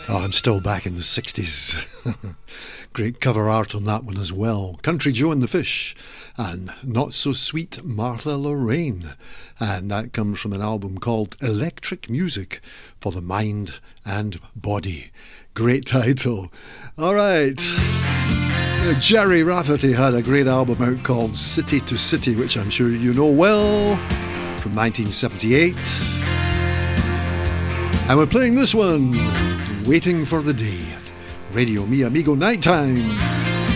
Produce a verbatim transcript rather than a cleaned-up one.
Oh, I'm still back in the sixties. Great cover art on that one as well. Country Joe and the Fish and Not So Sweet Martha Lorraine. And that comes from an album called Electric Music for the Mind and Body. Great title. All right. Jerry Rafferty had a great album out called City to City, which I'm sure you know well, from nineteen seventy-eight. And we're playing this one, Waiting for the Day. Radio Mi Amigo Nighttime.